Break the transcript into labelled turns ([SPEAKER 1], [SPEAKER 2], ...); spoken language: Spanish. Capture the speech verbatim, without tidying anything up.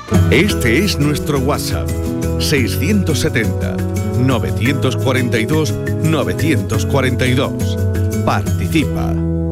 [SPEAKER 1] Este es nuestro WhatsApp, seiscientos setenta, novecientos cuarenta y dos, novecientos cuarenta y dos. Participa.